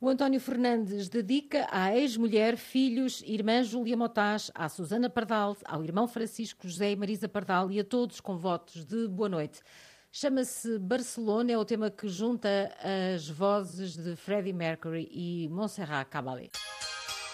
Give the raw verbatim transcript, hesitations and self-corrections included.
O António Fernandes dedica à ex-mulher, filhos, irmã Júlia Motaz, à Susana Pardal, ao irmão Francisco José e Marisa Pardal e a todos com votos de boa noite. Chama-se Barcelona, é o tema que junta as vozes de Freddie Mercury e Montserrat Caballé.